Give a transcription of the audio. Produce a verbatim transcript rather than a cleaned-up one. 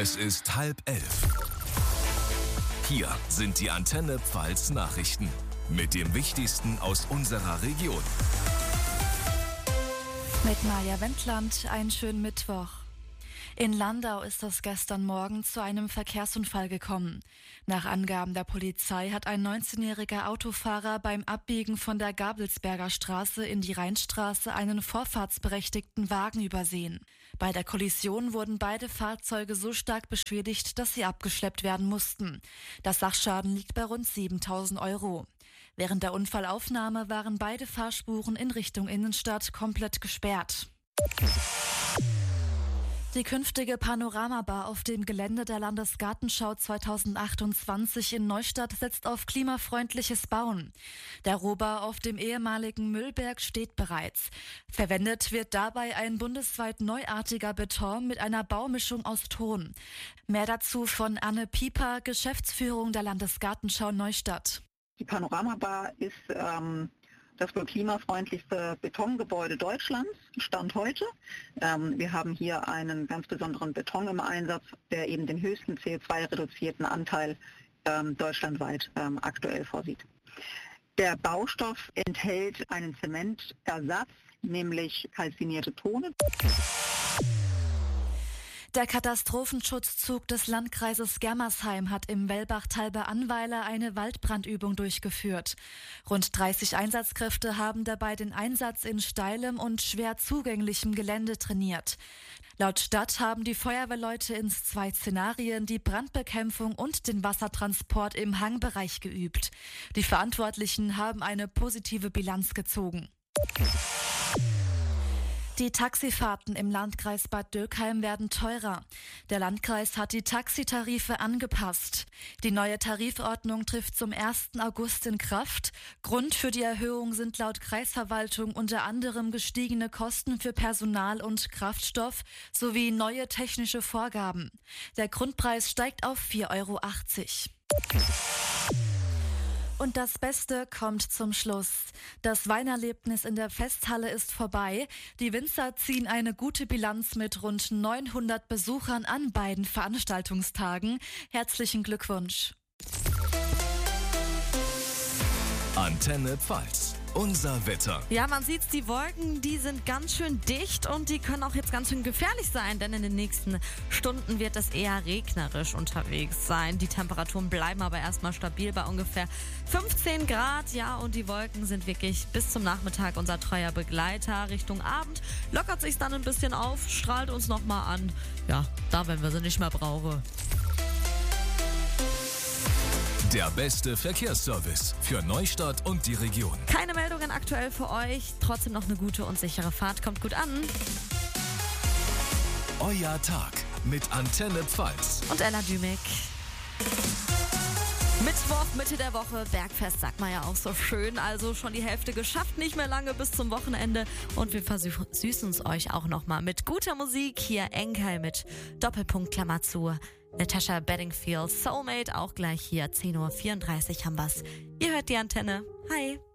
Es ist halb elf. Hier sind die Antenne Pfalz Nachrichten mit dem Wichtigsten aus unserer Region. Mit Maja Wendland, einen schönen Mittwoch. In Landau ist es gestern Morgen zu einem Verkehrsunfall gekommen. Nach Angaben der Polizei hat ein neunzehnjähriger Autofahrer beim Abbiegen von der Gabelsberger Straße in die Rheinstraße einen vorfahrtsberechtigten Wagen übersehen. Bei der Kollision wurden beide Fahrzeuge so stark beschädigt, dass sie abgeschleppt werden mussten. Das Sachschaden liegt bei rund siebentausend Euro. Während der Unfallaufnahme waren beide Fahrspuren in Richtung Innenstadt komplett gesperrt. Die künftige Panoramabar auf dem Gelände der Landesgartenschau zweitausendachtundzwanzig in Neustadt setzt auf klimafreundliches Bauen. Der Rohbau auf dem ehemaligen Müllberg steht bereits. Verwendet wird dabei ein bundesweit neuartiger Beton mit einer Baumischung aus Ton. Mehr dazu von Anne Pieper, Geschäftsführung der Landesgartenschau Neustadt. Die Panoramabar ist ähm das wohl klimafreundlichste Betongebäude Deutschlands, Stand heute. Ähm, wir haben hier einen ganz besonderen Beton im Einsatz, der eben den höchsten C O zwei reduzierten Anteil ähm, deutschlandweit ähm, aktuell vorsieht. Der Baustoff enthält einen Zementersatz, nämlich kalzinierte Tone. Der Katastrophenschutzzug des Landkreises Germersheim hat im Wellbachtal bei Annweiler eine Waldbrandübung durchgeführt. Rund dreißig Einsatzkräfte haben dabei den Einsatz in steilem und schwer zugänglichem Gelände trainiert. Laut Stadt haben die Feuerwehrleute in zwei Szenarien die Brandbekämpfung und den Wassertransport im Hangbereich geübt. Die Verantwortlichen haben eine positive Bilanz gezogen. Die Taxifahrten im Landkreis Bad Dürkheim werden teurer. Der Landkreis hat die Taxitarife angepasst. Die neue Tarifordnung trifft zum ersten August in Kraft. Grund für die Erhöhung sind laut Kreisverwaltung unter anderem gestiegene Kosten für Personal und Kraftstoff sowie neue technische Vorgaben. Der Grundpreis steigt auf vier Euro achtzig. Und das Beste kommt zum Schluss. Das Weinerlebnis in der Festhalle ist vorbei. Die Winzer ziehen eine gute Bilanz mit rund neunhundert Besuchern an beiden Veranstaltungstagen. Herzlichen Glückwunsch. Antenne Pfalz. Unser Wetter. Ja, man sieht's, die Wolken, die sind ganz schön dicht und die können auch jetzt ganz schön gefährlich sein, denn in den nächsten Stunden wird es eher regnerisch unterwegs sein. Die Temperaturen bleiben aber erstmal stabil bei ungefähr fünfzehn Grad. Ja, und die Wolken sind wirklich bis zum Nachmittag unser treuer Begleiter. Richtung Abend lockert sich's dann ein bisschen auf, strahlt uns nochmal an. Ja, da, wenn wir sie nicht mehr brauchen. Der beste Verkehrsservice für Neustadt und die Region. Keine Meldungen aktuell für euch, trotzdem noch eine gute und sichere Fahrt. Kommt gut an. Euer Tag mit Antenne Pfalz. Und Ella Dümek. Mittwoch, Mitte der Woche, Bergfest, sagt man ja auch so schön. Also schon die Hälfte geschafft, nicht mehr lange bis zum Wochenende. Und wir versüßen es euch auch nochmal mit guter Musik. Hier Enkel mit Doppelpunkt, Klammer zu. Natasha Bedingfield, Soulmate, auch gleich hier, zehn Uhr vierunddreißig haben wir's. Ihr hört die Antenne. Hi.